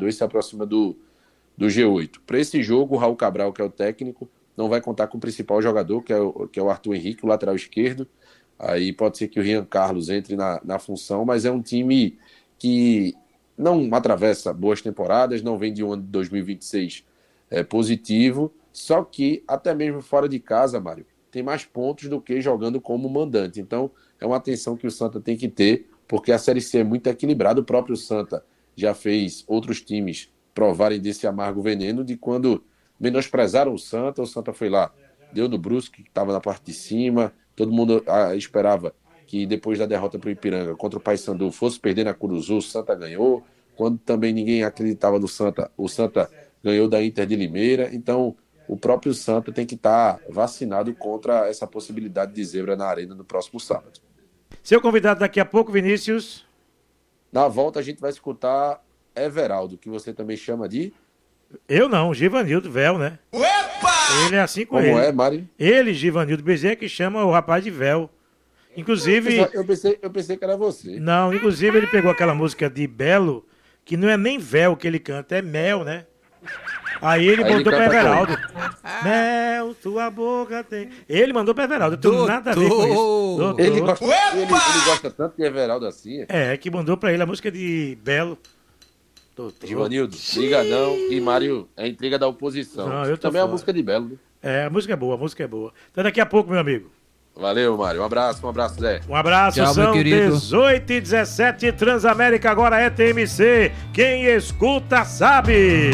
G2 se aproxima do G8. Para esse jogo, o Raul Cabral, que é o técnico, não vai contar com o principal jogador, que é o Arthur Henrique, o lateral esquerdo. Aí pode ser que o Rian Carlos entre na função, mas é um time que não atravessa boas temporadas, não vem de um ano de 2026 positivo, só que até mesmo fora de casa, Mário, tem mais pontos do que jogando como mandante. Então é uma atenção que o Santa tem que ter, porque a Série C é muito equilibrada. O próprio Santa já fez outros times provarem desse amargo veneno de quando menosprezaram o Santa foi lá, deu no Brusque, que estava na parte de cima, todo mundo esperava que depois da derrota para o Ipiranga contra o Paysandu fosse perder na Curuzu, o Santa ganhou. Quando também ninguém acreditava no Santa, o Santa ganhou da Inter de Limeira. Então o próprio Santa tem que estar vacinado contra essa possibilidade de zebra na arena no próximo sábado. Seu convidado daqui a pouco, Vinícius. Na volta a gente vai escutar Everaldo, que você também chama de... Eu não, Givanildo Véu, né? Opa! Ele é assim com Como ele. é, Mário? Ele, Givanildo Bezerra, que chama o rapaz de Véu. Inclusive... Eu pensei que era você. Não, inclusive ele pegou aquela música de Belo, que não é nem Véu que ele canta, é Mel, né? Aí ele mandou pra Everaldo. Mel, tua boca tem... Ele mandou pra Everaldo, eu tenho nada a ver com isso. Doutor. Ele gosta tanto de Everaldo assim? Que mandou pra ele a música de Belo. Doutor. Givanildo, liga não, e Mário é intriga da oposição. Não, eu tô também é fora. a música de Belo, né? A música é boa, a música é boa. Então daqui a pouco, meu amigo. Valeu, Mário. Um abraço, Zé. Um abraço, tchau, são meu querido. 18h17, Transamérica, agora é TMC. Quem escuta sabe.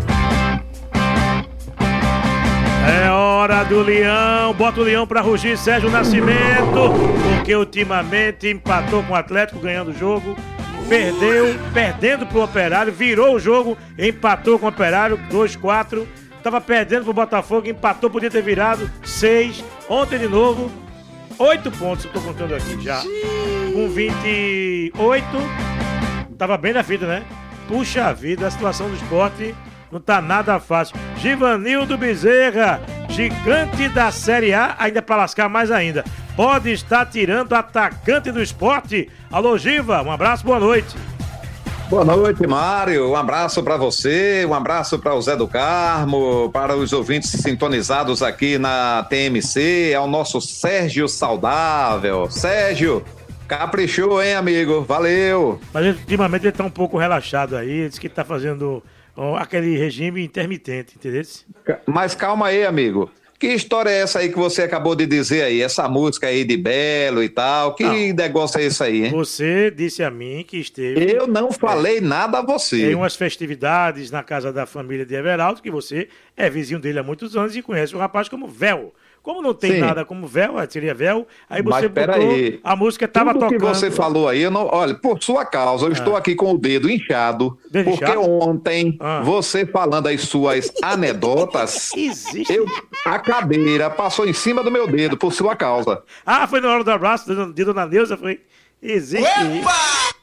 É hora do Leão, bota o Leão pra rugir, Sérgio Nascimento, porque ultimamente empatou com o Atlético, ganhando o jogo, perdendo pro Operário, virou o jogo, empatou com o Operário, 2-4, tava perdendo pro Botafogo, empatou, podia ter virado, 6, ontem de novo, 8 pontos, eu tô contando aqui já, com 28, tava bem na vida, né? Puxa vida, a situação do Sport não tá nada fácil. Givanildo Bezerra, gigante da Série A, ainda pra lascar mais ainda. Pode estar tirando o atacante do Sport. Alô, Giva, um abraço, boa noite. Boa noite, Mário. Um abraço para você, um abraço para o Zé do Carmo, para os ouvintes sintonizados aqui na TMC, ao nosso Sérgio Saudável. Sérgio, caprichou, hein, amigo? Valeu. Mas ultimamente ele tá um pouco relaxado aí, diz que tá fazendo aquele regime intermitente, entendeu? Mas calma aí, amigo. Que história é essa aí que você acabou de dizer aí? Essa música aí de Belo e tal? Que negócio é esse aí, hein? Você disse a mim que esteve... Eu não falei nada a você. Em umas festividades na casa da família de Everaldo, que você é vizinho dele há muitos anos e conhece o rapaz como Véu. Como não tem nada como Véu, seria Véu, aí você botou, aí. A música estava tocando. Tudo que você falou aí, olha, por sua causa, eu estou aqui com o dedo inchado, porque ontem, você falando as suas anedotas, a cadeira passou em cima do meu dedo, por sua causa. Foi na hora do abraço de Dona Neuza, foi... Existe isso.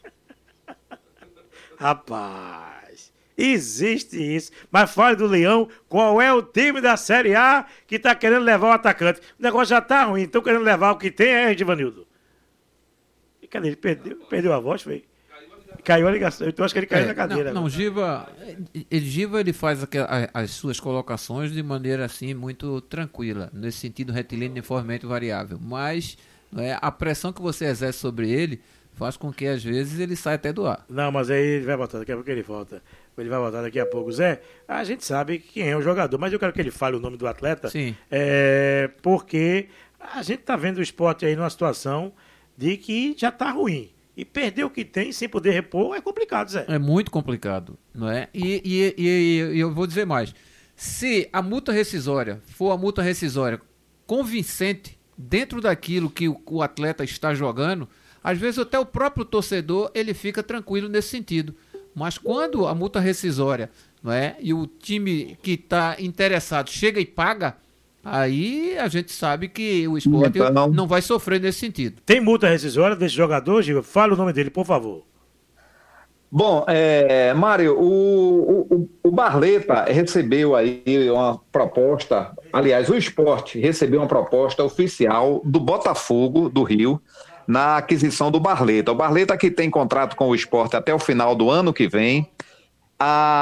Rapaz... Existe isso. Mas fala do Leão, qual é o time da Série A que tá querendo levar o atacante? O negócio já tá ruim, estão querendo levar o que tem, Givanildo? E cadê? Ele perdeu a voz, foi? Caiu a ligação. Eu acho que ele caiu na cadeira. Não, Giva, ele faz as suas colocações de maneira assim muito tranquila, nesse sentido retilíneo uniformemente variável. Mas a pressão que você exerce sobre ele faz com que às vezes ele saia até do ar. Não, mas aí ele vai voltar, daqui a pouco ele volta. Ele vai voltar daqui a pouco. Zé, a gente sabe quem é o jogador, mas eu quero que ele fale o nome do atleta. Sim. Porque a gente tá vvendo o Sport aí numa situação de que já tá ruim. E perder o que tem sem poder repor é complicado, Zé. É muito complicado, não é? E eu vou dizer mais. Se a multa rescisória for a multa rescisória convincente dentro daquilo que o atleta está jogando, às vezes até o próprio torcedor ele fica tranquilo nesse sentido. Mas quando a multa rescisória, não é, e o time que está interessado chega e paga, aí a gente sabe que o Sport não vai sofrer nesse sentido. Tem multa rescisória desse jogador, Gil? Fala o nome dele, por favor. Bom, Mário, o Barleta recebeu aí uma proposta, aliás, o Sport recebeu uma proposta oficial do Botafogo do Rio, na aquisição do Barleta. O Barleta que tem contrato com o Sport até o final do ano que vem.